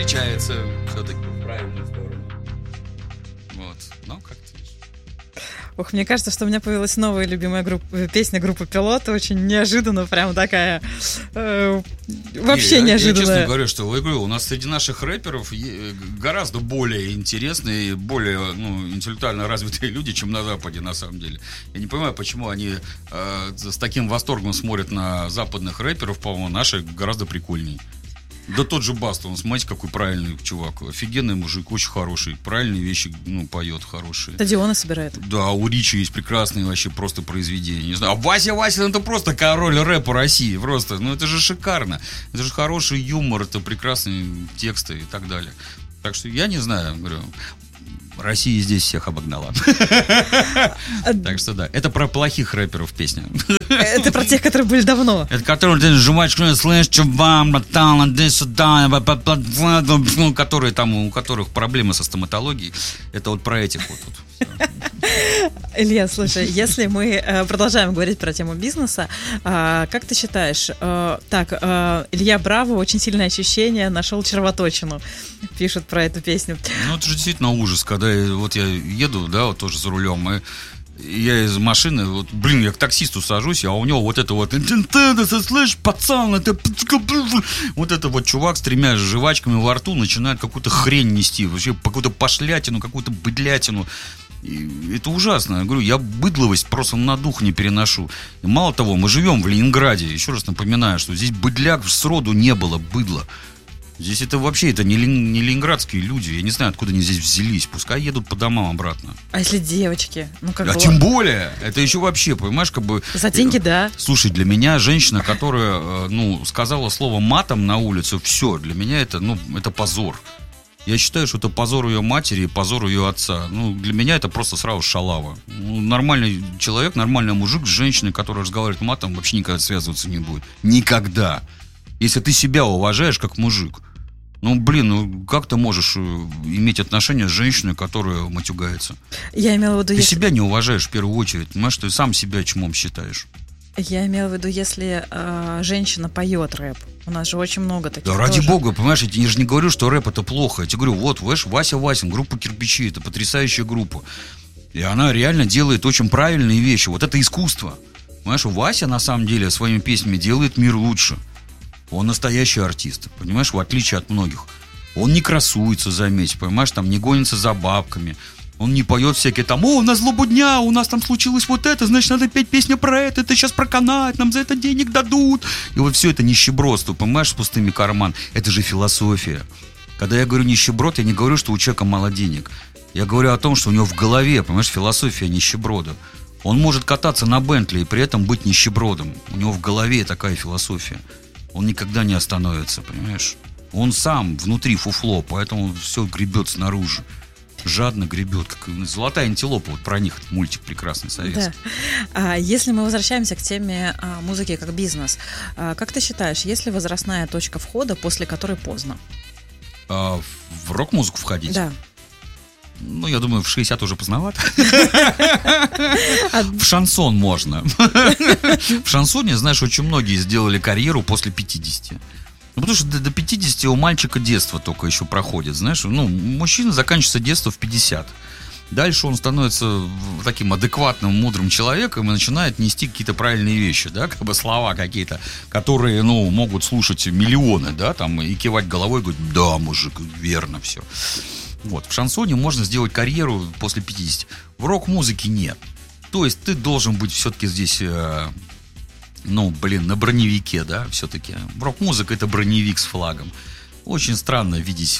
встречается все-таки в правильную сторону. Вот, ну как-то. Ох, мне кажется, что у меня появилась новая любимая песня группы «Пилот», очень неожиданно, прям такая, вообще неожиданная. Я честно говорю, что у нас среди наших рэперов гораздо более интересные, более интеллектуально развитые люди, чем на Западе, на самом деле. Я не понимаю, почему они с таким восторгом смотрят на западных рэперов, по-моему, наши гораздо прикольнее. Да тот же Баста, он, смотрите, какой правильный чувак. Офигенный мужик, очень хороший. Правильные вещи, поет хорошие. Стадионы собирает. Да, у Ричи есть прекрасные вообще просто произведения. Не знаю, а Вася, это просто король рэпа России. Просто, это же шикарно. Это же хороший юмор, это прекрасные тексты и так далее. Так что я не знаю, говорю, Россия здесь всех обогнала. Так что да, это про плохих рэперов песня. Это про тех, которые были давно. Это которые ты жвачку слышишь, чувам, братан, иди сюда, которые там, у которых проблемы со стоматологией. Это вот про этих вот. Илья, слушай, если мы продолжаем говорить про тему бизнеса, как ты считаешь, Илья Браво, очень сильное ощущение, нашел червоточину, пишут про эту песню. Это же действительно ужас, когда вот я еду, да, вот тоже за рулем, и я из машины, я к таксисту сажусь, а у него вот это вот, слышь, пацан, это вот это вот чувак с 3 жвачками во рту начинает какую-то хрень нести, вообще какую-то пошлятину, какую-то быдлятину. И это ужасно. Я говорю, я быдловость просто на дух не переношу. И мало того, мы живем в Ленинграде. Еще раз напоминаю, что здесь быдляк сроду не было, быдла. Здесь это вообще не ленинградские люди. Я не знаю, откуда они здесь взялись. Пускай едут по домам обратно. А если девочки? Тем более. Это еще вообще, понимаешь, как бы... За деньги, да. Слушай, для меня женщина, которая, сказала слово матом на улице, все, для меня это позор. Я считаю, что это позор ее матери и позор ее отца. Для меня это просто сразу шалава. Нормальный человек, нормальный мужик с женщиной, которая разговаривает матом, вообще никогда связываться не будет. Никогда. Если ты себя уважаешь как мужик. Как ты можешь иметь отношения с женщиной, которая матюгается? Я имела в виду... Ты себя не уважаешь в первую очередь. Понимаешь, ты сам себя чмом считаешь. Я имела в виду, если женщина поет рэп. У нас же очень много таких. Да ради бога, понимаешь, я же не говорю, что рэп это плохо. Я тебе говорю, Вася Васин, группа «Кирпичи», это потрясающая группа. И она реально делает очень правильные вещи. Вот это искусство. Понимаешь, Вася на самом деле своими песнями делает мир лучше. Он настоящий артист, понимаешь, в отличие от многих. Он не красуется, заметь, понимаешь, там не гонится за бабками. Он не поет всякие там, у нас злобу дня, у нас там случилось вот это, значит, надо петь песню про это сейчас проканает, нам за это денег дадут. И вот все это нищебродство, понимаешь, с пустыми карман. Это же философия. Когда я говорю нищеброд, я не говорю, что у человека мало денег. Я говорю о том, что у него в голове, понимаешь, философия нищеброда. Он может кататься на Бентли и при этом быть нищебродом. У него в голове такая философия. Он никогда не остановится, понимаешь? Он сам внутри фуфло, поэтому все гребет снаружи. Жадно гребет, как золотая антилопа. Вот про них мультик прекрасный советский. Да. Если мы возвращаемся к теме музыки как бизнес, как ты считаешь, есть ли возрастная точка входа, после которой поздно? В рок-музыку входить? Да. Я думаю, в 60 уже поздновато. В шансон можно. В шансоне, знаешь, очень многие сделали карьеру после 50. Потому что до 50 у мальчика детство только еще проходит. Знаешь, мужчина заканчивается детство в 50. Дальше он становится таким адекватным, мудрым человеком и начинает нести какие-то правильные вещи, да, как бы слова какие-то, которые, могут слушать миллионы, да, там, и кивать головой, говорить, да, мужик, верно все. Вот, в шансоне можно сделать карьеру после 50. В рок-музыке нет. То есть ты должен быть все-таки здесь... на броневике, да, все-таки. Рок-музыка — это броневик с флагом. Очень странно видеть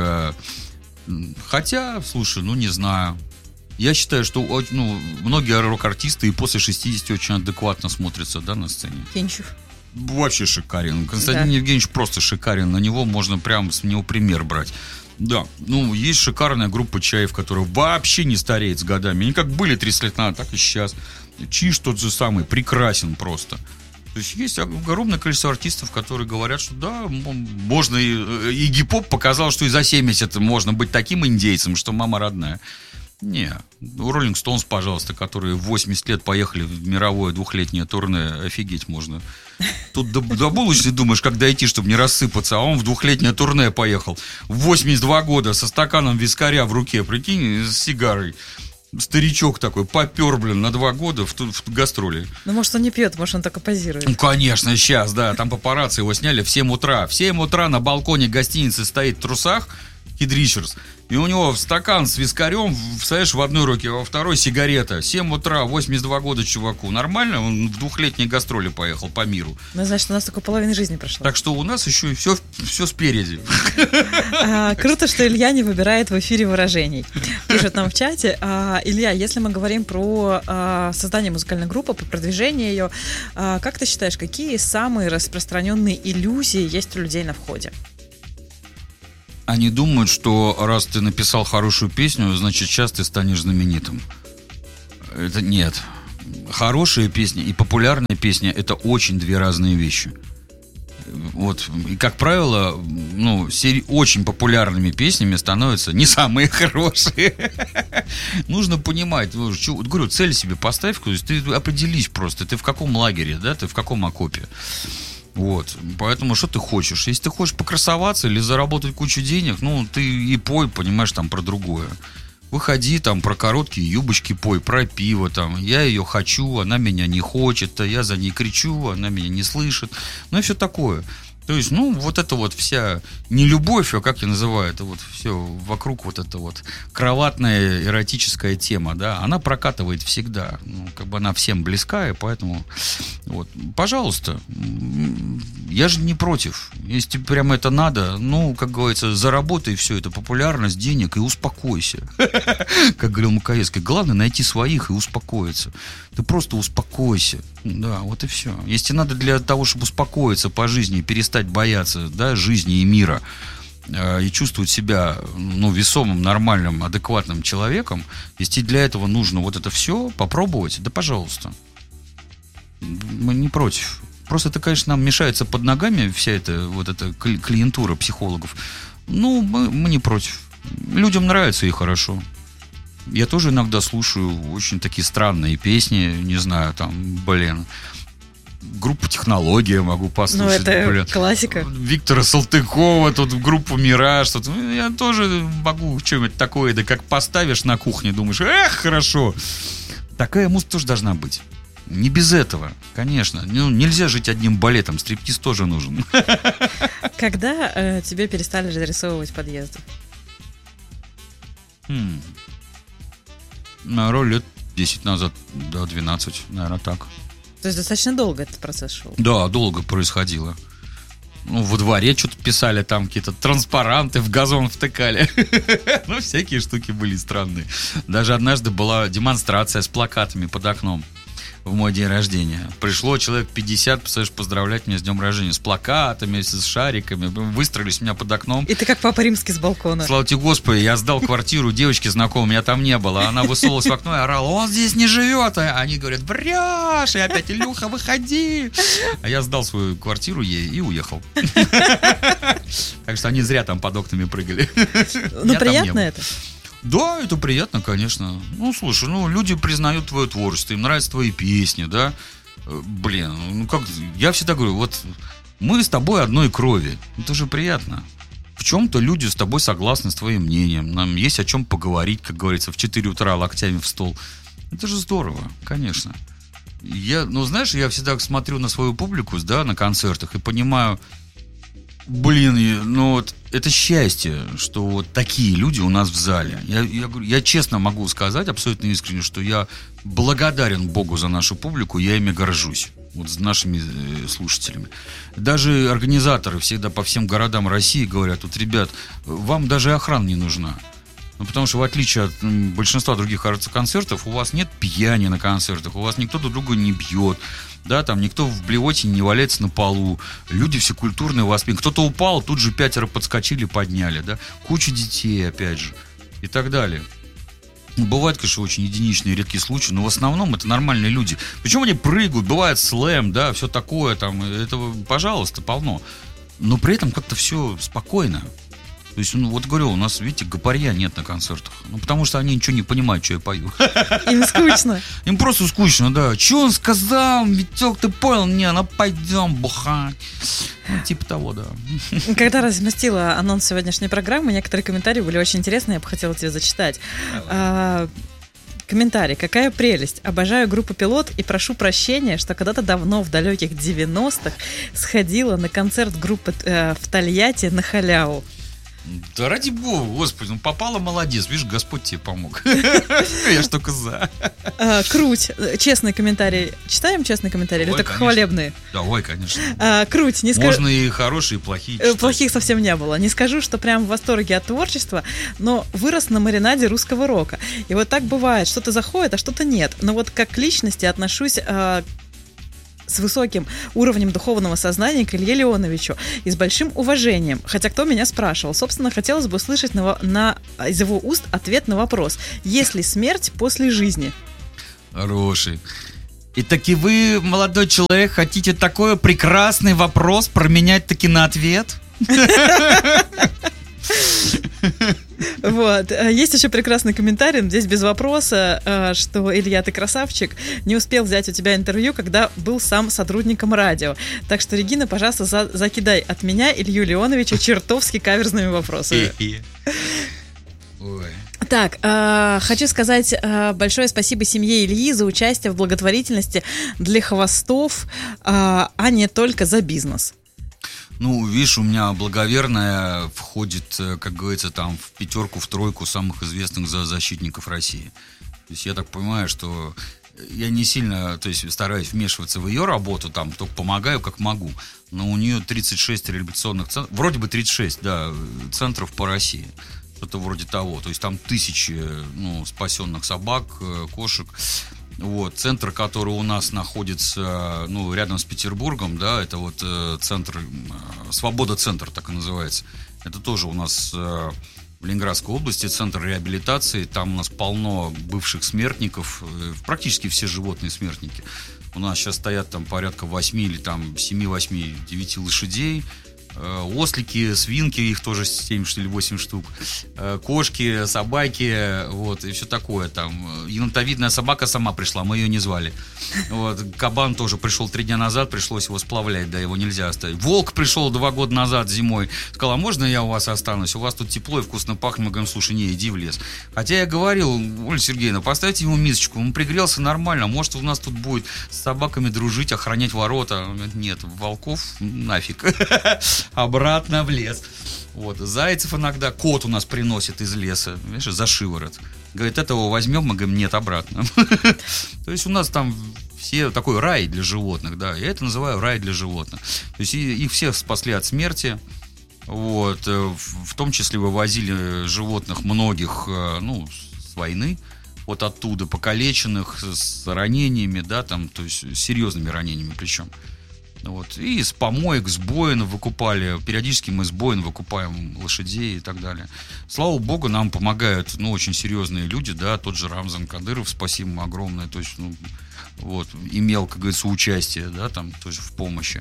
хотя, слушай, не знаю. Я считаю, что, многие рок-артисты и после 60 очень адекватно смотрятся, да, на сцене. Кенчев. Вообще шикарен. Константин Евгеньевич просто шикарен. На него можно прям с него пример брать. Да, есть шикарная группа Чаев, которая вообще не стареет с годами. Они как были 30 лет назад, так и сейчас. Чиж тот же самый, прекрасен просто. То есть есть огромное количество артистов, которые говорят, что да, можно, и гип-поп показал, что и за 70 можно быть таким индейцем, что мама родная. Не, у Rolling Stones, пожалуйста, которые в 80 лет поехали в мировое двухлетнее турне, офигеть можно. Тут до булочной думаешь, как дойти, чтобы не рассыпаться, а он в двухлетнее турне поехал. В 82 года со стаканом вискаря в руке, прикинь, с сигарой. Старичок такой, попер, на 2 года в гастроли. Ну, может, он не пьет, может, он только позирует. Ну, конечно, сейчас, да, там папарацци его сняли в 7 утра. В 7 утра на балконе гостиницы стоит в трусах, Кид Ричардс, и у него стакан с вискарем, знаешь, в одной руке, а во второй сигарета. 7 утра, 82 года чуваку. Нормально? Он в двухлетние гастроли поехал по миру. Ну, значит, у нас только половина жизни прошла. Так что у нас еще и все спереди. Круто, что Илья не выбирает в эфире выражений. Пишут нам в чате. Илья, если мы говорим про создание музыкальной группы, по продвижению ее, как ты считаешь, какие самые распространенные иллюзии есть у людей на входе? Они думают, что раз ты написал хорошую песню, значит, сейчас ты станешь знаменитым. Это нет. Хорошая песня и популярная песня — это очень две разные вещи. Вот. И, как правило, очень популярными песнями становятся не самые хорошие. Нужно понимать. Говорю, цель себе поставь, то есть ты определись просто, ты в каком лагере, да, ты в каком окопе. Вот, поэтому что ты хочешь? Если ты хочешь покрасоваться или заработать кучу денег, ты и пой, понимаешь, там про другое. Выходи, там, про короткие юбочки пой, про пиво, там, я ее хочу, она меня не хочет, я за ней кричу, она меня не слышит, и все такое. То есть, вот это вот вся нелюбовь, а как я называю, это вот все вокруг вот эта вот кроватная эротическая тема, да, она прокатывает всегда, она всем близка, и поэтому, вот, пожалуйста, я же не против, если прямо это надо, как говорится, заработай все это, популярность, денег, и успокойся, как говорил Маковецкий, главное найти своих и успокоиться, ты просто успокойся, да, вот и все. Если надо для того, чтобы успокоиться по жизни и перестать бояться, да, жизни и мира, и чувствовать себя, весомым, нормальным, адекватным человеком, если для этого нужно вот это все попробовать, да, пожалуйста. Мы не против. Просто это, конечно, нам мешается под ногами вся эта вот эта клиентура психологов. Мы не против. Людям нравится и хорошо. Я тоже иногда слушаю очень такие странные песни, не знаю, там, группу «Технология» могу послушать. Это классика. Виктора Салтыкова, тут группу «Мираж», я тоже могу что-нибудь такое, да как поставишь на кухне, думаешь, хорошо. Такая музыка тоже должна быть. Не без этого, конечно. Нельзя жить одним балетом, стриптиз тоже нужен. Когда тебе перестали разрисовывать подъезды? Лет 10 назад, 12, наверное, так. То есть достаточно долго этот процесс шел? Да, долго происходило. Во дворе что-то писали, там какие-то транспаранты в газон втыкали. Всякие штуки были странные. Даже однажды была демонстрация с плакатами под окном в мой день рождения. Пришло человек 50, представляешь, поздравлять меня с днем рождения. С плакатами, с шариками. Выстроились у меня под окном. И ты как Папа Римский с балкона. Слава тебе, Господи, я сдал квартиру девочке знакомой, меня там не было. Она высовывалась в окно и орала, он здесь не живет. А они говорят, врешь. И опять, Илюха, выходи. А я сдал свою квартиру ей и уехал. Так что они зря там под окнами прыгали. Приятно это? Да, это приятно, конечно. Слушай, люди признают твое творчество, им нравятся твои песни, да. Я всегда говорю, вот мы с тобой одной крови. Это же приятно. В чем-то люди с тобой согласны с твоим мнением. Нам есть о чем поговорить, как говорится, в 4 утра локтями в стол. Это же здорово, конечно. Я всегда смотрю на свою публику, да, на концертах и понимаю, это счастье, что вот такие люди у нас в зале. Я честно могу сказать, абсолютно искренне, что я благодарен Богу за нашу публику, я ими горжусь, вот с нашими слушателями. Даже организаторы всегда по всем городам России говорят, ребят, вам даже охрана не нужна. Потому что в отличие от большинства других концертов, у вас нет пьяни на концертах, у вас никто друг друга не бьет, да, там никто в блевотине не валяется на полу, люди все культурные, воспитанные. Кто-то упал, тут же 5 подскочили, подняли, да, куча детей, опять же, и так далее. Бывают, конечно, очень единичные, редкие случаи, но в основном это нормальные люди. Причем они прыгают, бывает слэм, да, все такое, там, этого, пожалуйста, полно. Но при этом как-то все спокойно. То есть, ну, вот говорю, у нас, видите, гопарья нет на концертах. Ну, потому что они ничего не понимают, что я пою. Им скучно. Им просто скучно, да. Че он сказал? Витек, ты понял? Не, ну пойдем бухать. Ну, типа того, да. Когда разместила анонс сегодняшней программы, некоторые комментарии были очень интересные, я бы хотела тебе зачитать. Комментарий. Какая прелесть. Обожаю группу «Пилот» и прошу прощения, что когда-то давно, в далеких 90-х, сходила на концерт группы в Тольятти на халяву. Да ради бога, господи, ну попала, молодец, видишь, Господь тебе помог. Я ж только за. Круть. Честный комментарий. Читаем честный комментарий или только хвалебные? Давай, конечно. Круть. Можно и хорошие, и плохие читать. Плохих совсем не было. Не скажу, что прям в восторге от творчества, но вырос на маринаде русского рока. И вот так бывает, что-то заходит, а что-то нет. Но вот как к личности отношусь с высоким уровнем духовного сознания к Илье Леоновичу и с большим уважением. Хотя кто меня спрашивал? Собственно, хотелось бы услышать из его уст ответ на вопрос: есть ли смерть после жизни? Хороший. И таки вы, молодой человек, хотите такой прекрасный вопрос променять таки на ответ? Вот. Есть еще прекрасный комментарий, здесь без вопроса, что Илья, ты красавчик, не успел взять у тебя интервью, когда был сам сотрудником радио. Так что, Регина, пожалуйста, закидай от меня Илью Леоновича чертовски каверзными вопросами. Ой. Так, хочу сказать большое спасибо семье Ильи за участие в благотворительности для хвостов, а не только за бизнес. Ну, видишь, у меня благоверная входит, как говорится, там в пятерку, в тройку самых известных защитников России. То есть я так понимаю, что я не сильно, то есть стараюсь вмешиваться в ее работу, там только помогаю, как могу. Но у нее 36 реабилитационных центров, вроде бы 36, да, центров по России. Что-то вроде того. То есть там тысячи, спасенных собак, кошек. Вот, центр, который у нас находится, рядом с Петербургом, да, это вот центр, Свобода-центр, так и называется. Это тоже у нас в Ленинградской области центр реабилитации. Там у нас полно бывших смертников, практически все животные смертники. У нас сейчас стоят там порядка 8 или там 7, 8, 9 лошадей. Ослики, свинки, их тоже 7 или 8 штук, кошки, собаки, вот, и все такое там. Енотовидная собака сама пришла, мы ее не звали. Вот, кабан тоже пришел 3 дня назад, пришлось его сплавлять, да, его нельзя оставить. Волк пришел 2 года назад зимой, сказал: а можно я у вас останусь? У вас тут тепло и вкусно пахнет. Мы говорим: слушай, не, иди в лес. Хотя я говорил: Ольга Сергеевна, поставьте ему мисочку, он пригрелся нормально, может, у нас тут будет с собаками дружить, охранять ворота. Он говорит: нет, волков нафиг. Обратно в лес. Вот. Зайцев иногда кот у нас приносит из леса, видишь, за шиворот. Говорит: этого возьмем, мы говорим: нет, обратно. То есть у нас там все такой рай для животных, да, я это называю рай для животных. То есть их всех спасли от смерти. Вот. В том числе вывозили животных многих, с войны, вот оттуда, покалеченных, с ранениями, да, там, то есть серьезными ранениями причем. Вот. И с помоек, с боин выкупали. Периодически мы с боин выкупаем лошадей и так далее. Слава богу, нам помогают, очень серьезные люди, да, тот же Рамзан Кадыров, спасибо ему огромное, то есть, имел, как говорится, участие, да, там, тоже в помощи.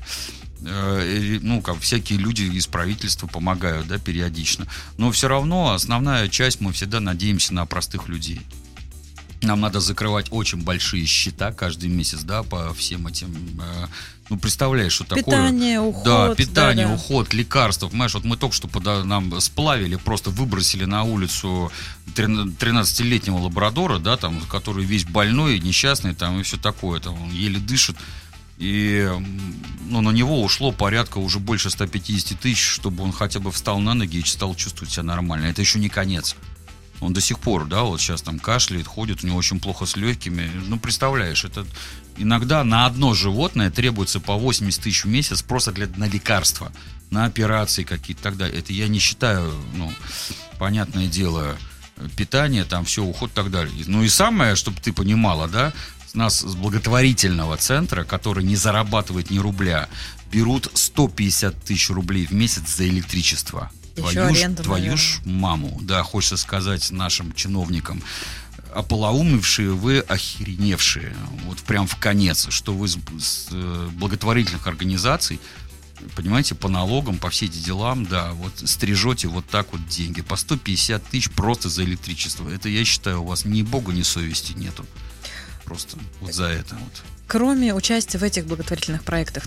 Как всякие люди из правительства помогают, да, периодично. Но все равно основная часть, мы всегда надеемся на простых людей. Нам надо закрывать очень большие счета каждый месяц, да, по всем этим, представляешь, что такое. Питание, уход. Да, питание, уход, лекарства. Понимаешь, вот мы только что нам сплавили, просто выбросили на улицу 13-летнего лабрадора, да, там, который весь больной, несчастный, там, и все такое, там, он еле дышит. И на него ушло порядка уже больше 150 тысяч, чтобы он хотя бы встал на ноги и стал чувствовать себя нормально. Это еще не конец. Он до сих пор, да, вот сейчас там кашляет, ходит, у него очень плохо с легкими. Представляешь, это иногда на одно животное требуется по 80 тысяч в месяц просто на лекарства, на операции какие-то и так далее. Это я не считаю, понятное дело, питание, там все, уход и так далее. И самое, чтобы ты понимала, да, нас с благотворительного центра, который не зарабатывает ни рубля, берут 150 тысяч рублей в месяц за электричество. Твою ж маму, да, хочется сказать нашим чиновникам: ополоумевшие вы, охереневшие, вот прям в конец, что вы с благотворительных организаций понимаете, по налогам, по всем этим делам, да, вот стрижете вот так вот деньги. По 150 тысяч просто за электричество. Это, я считаю, у вас ни бога, ни совести нету. Просто вот за это вот. Кроме участия в этих благотворительных проектах,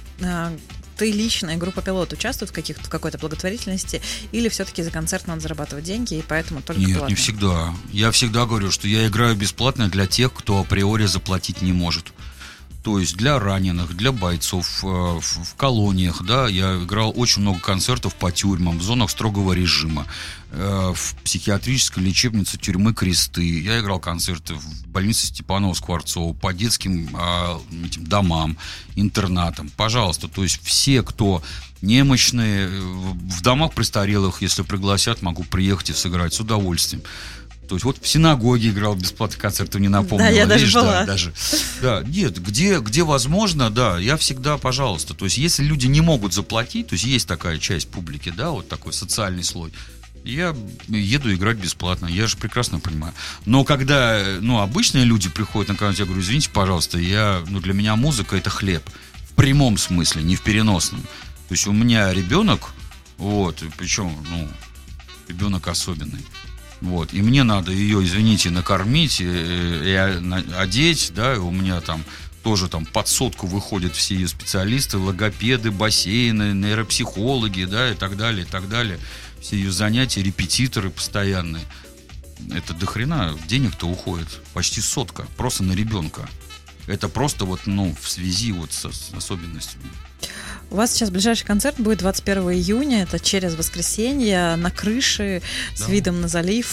ты лично и группа «Пилот» участвуют в какой-то благотворительности, или все-таки за концерт надо зарабатывать деньги, и поэтому только Нет, платно? не всегда. Я всегда говорю, что я играю бесплатно для тех, кто априори заплатить не может. То есть для раненых, для бойцов, в колониях, да, я играл очень много концертов по тюрьмам, в зонах строгого режима, в психиатрической лечебнице тюрьмы Кресты. Я играл концерты в больнице Степанова-Скворцова, по детским этим домам, интернатам. Пожалуйста, то есть все, кто немощные, в домах престарелых, если пригласят, могу приехать и сыграть с удовольствием. То есть вот в синагоге играл бесплатный концерт, не напомнила. Да, я даже видишь, была. Да, нет, где возможно, да, я всегда, пожалуйста. То есть если люди не могут заплатить, то есть есть такая часть публики, да, вот такой социальный слой, я еду играть бесплатно, я же прекрасно понимаю. Но когда, обычные люди приходят на концерт, я говорю, извините, пожалуйста, для меня музыка — это хлеб. В прямом смысле, не в переносном. То есть у меня ребенок, вот, причем, ребенок особенный. Вот, и мне надо ее, извините, накормить и одеть, да, и у меня там тоже под сотку выходят все ее специалисты, логопеды, бассейны, нейропсихологи, да, и так далее, и так далее. Все ее занятия, репетиторы постоянные. Это дохрена денег-то уходит, почти 100 просто на ребенка. Это просто в связи с особенностями. У вас сейчас ближайший концерт будет 21 июня, это через воскресенье, на крыше, с видом на залив.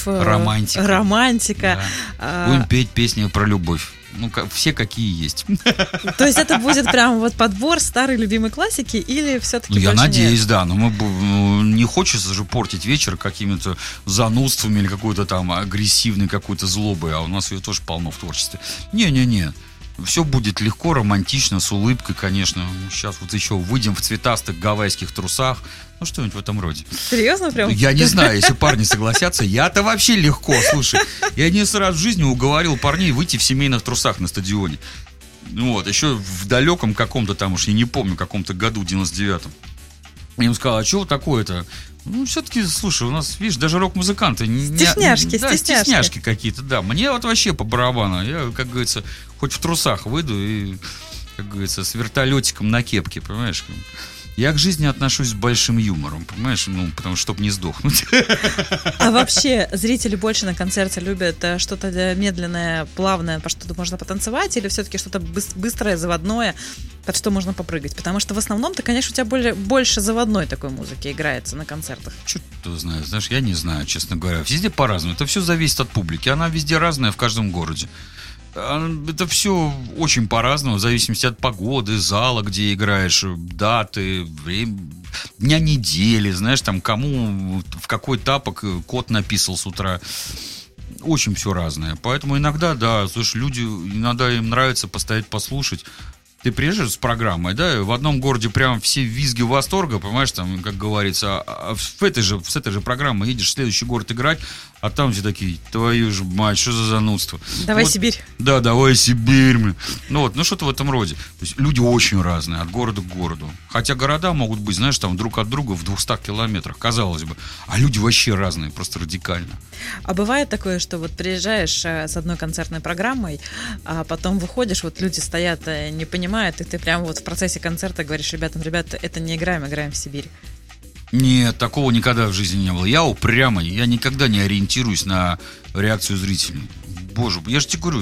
Романтика. Да. Будем петь песни про любовь. Все какие есть. То есть это будет прям вот подбор старой любимой классики, или все-таки я надеюсь, нет? Да, но не хочется же портить вечер какими-то занудствами или какой-то там агрессивной какой-то злобой, а у нас ее тоже полно в творчестве. Не. Все будет легко, романтично, с улыбкой, конечно. Сейчас вот еще выйдем в цветастых гавайских трусах. Что-нибудь в этом роде. Серьезно прям? Я не знаю, если парни согласятся. Я-то вообще легко, слушай. Я не раз в жизни уговорил парней выйти в семейных трусах на стадионе. Еще в далеком каком-то там, уж я не помню, каком-то году, 99-м. Я им сказал, а что такое-то? Все-таки, слушай, у нас, видишь, даже рок-музыканты... Стесняшки какие-то, да. Мне вот вообще по барабану. Я, как говорится, хоть в трусах выйду и, как говорится, с вертолетиком на кепке, понимаешь? Я к жизни отношусь с большим юмором, понимаешь? Потому что, чтобы не сдохнуть. А вообще, зрители больше на концерте любят что-то медленное, плавное, по что можно потанцевать, или все-таки что-то быстрое, заводное, под что можно попрыгать? Потому что в основном-то, конечно, у тебя больше заводной такой музыки играется на концертах. Что-то знаешь, я не знаю, честно говоря. Везде по-разному. Это все зависит от публики. Она везде разная, в каждом городе. Это все очень по-разному, в зависимости от погоды, зала, где играешь, даты, время, дня недели, знаешь, там кому в какой тапок кот написал с утра. Очень все разное. Поэтому иногда, да, слушай, люди, иногда им нравится постоять, послушать. Ты приезжаешь с программой, да, в одном городе прям все визги восторга, понимаешь, там, как говорится, с этой же программой едешь в следующий город играть, а там все такие, твою же мать, что за занудство. Давай Сибирь. Да, давай Сибирь. Что-то в этом роде. То есть люди очень разные, от города к городу. Хотя города могут быть, знаешь, там друг от друга в 200 километрах, казалось бы. А люди вообще разные, просто радикально. А бывает такое, что вот приезжаешь с одной концертной программой, а потом выходишь, вот люди стоят, не понимают, и ты прямо вот в процессе концерта говоришь ребята, это не играем в Сибирь. Нет, такого никогда в жизни не было. Я упрямый, я никогда не ориентируюсь на реакцию зрителей. Боже, я же тебе говорю,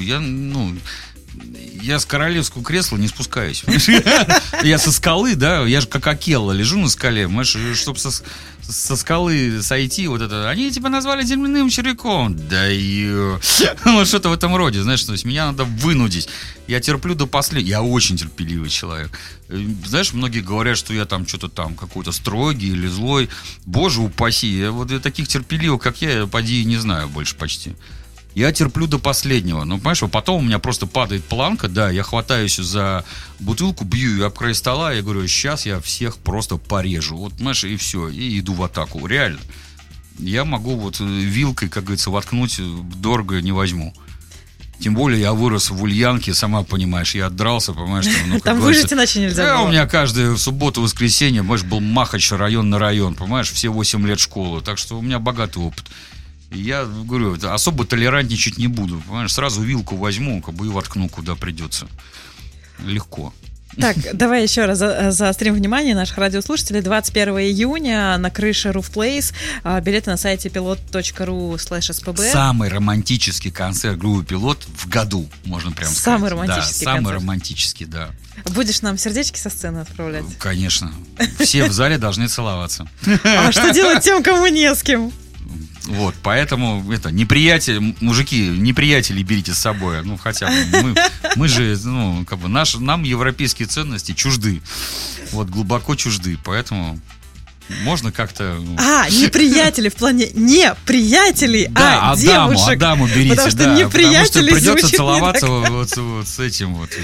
я с королевского кресла не спускаюсь. Я со скалы, да, я же как Акелла лежу на скале, чтобы со скалы сойти, вот это, они тебя назвали земляным червяком. Да что-то в этом роде, знаешь, то есть меня надо вынудить. Я терплю до последнего. Я очень терпеливый человек. Знаешь, многие говорят, что я там что-то там какой-то строгий или злой. Боже упаси, я таких терпеливых, как я, поди, не знаю больше почти. Я терплю до последнего. Понимаешь, потом у меня просто падает планка, да, я хватаюсь за бутылку, бью ее об край стола, я говорю, сейчас я всех просто порежу. Вот, понимаешь, и все, и иду в атаку. Реально. Я могу вилкой, как говорится, воткнуть, дорого не возьму. Тем более я вырос в Ульянке, сама понимаешь, я отдрался, понимаешь. Там выжить иначе нельзя было. У меня каждую субботу, воскресенье, понимаешь, был Махач район на район, понимаешь, все 8 лет школы. Так что у меня богатый опыт. И я говорю, особо толерантничать не буду, понимаешь, сразу вилку возьму, как бы и воткну, куда придется. Легко. Так, давай еще раз заострим внимание наших радиослушателей. 21 июня на крыше Roof Place. Билеты на сайте pilot.ru/spb. Самый романтический концерт группы «Пилот» в году, можно прям сказать. Самый романтический концерт. Самый романтический, да. Будешь нам сердечки со сцены отправлять? Конечно. Все в зале должны целоваться. А что делать тем, кому не с кем? Вот, поэтому мужики, неприятелей берите с собой. Ну, хотя бы мы же, ну, как бы нам европейские ценности чужды. Вот, глубоко чужды. Поэтому можно как-то... неприятели в плане не приятелей, да, девушек. даму берите, потому что неприятели потому что придется целоваться вот с этим вот.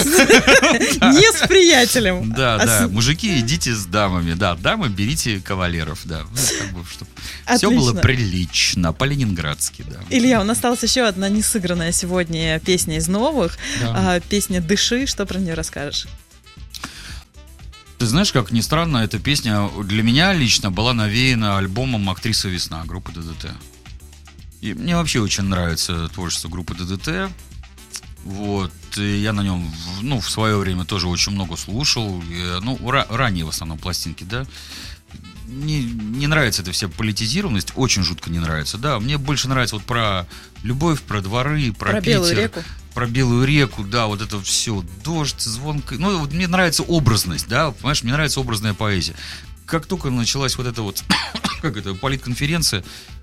Не с приятелем. Да, мужики, идите с дамами. Да, дамы, берите кавалеров, да. Как бы, чтобы все было прилично, по-ленинградски, да. Илья, у нас осталась еще одна несыгранная сегодня песня из новых. Песня «Дыши». Что про нее расскажешь? Ты знаешь, как ни странно, эта песня для меня лично была навеяна альбомом «Актриса весна» группы ДДТ. И мне вообще очень нравится творчество группы ДДТ. Вот. И я на нем, в свое время тоже очень много слушал. Ранние в основном пластинки, да. Не нравится эта вся политизированность, очень жутко не нравится. Да, мне больше нравится вот про любовь, про дворы, про Питер. Белую реку. Про Белую реку, да, вот это все, дождь, звонко. Ну, вот мне нравится образность, да, понимаешь, мне нравится образная поэзия. Как только началась вот эта вот, политконференция,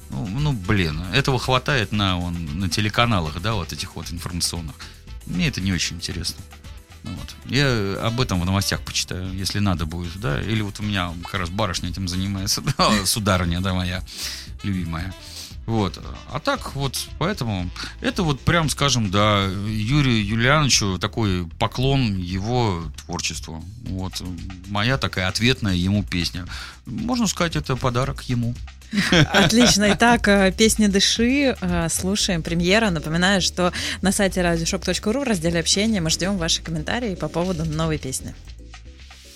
этого хватает на телеканалах, да, вот этих вот информационных. Мне это не очень интересно. Вот. Я об этом в новостях почитаю, если надо будет, да, или вот у меня как раз барышня этим занимается, да, сударыня, да, моя любимая. Вот. А так вот, поэтому это вот прям, скажем, да, Юрию Юлиановичу такой поклон его творчеству. Вот. Моя такая ответная ему песня. Можно сказать, это подарок ему. Отлично. Итак, песня «Дыши». Слушаем. Премьера. Напоминаю, что на сайте radioshop.ru в разделе общения мы ждем ваши комментарии по поводу новой песни.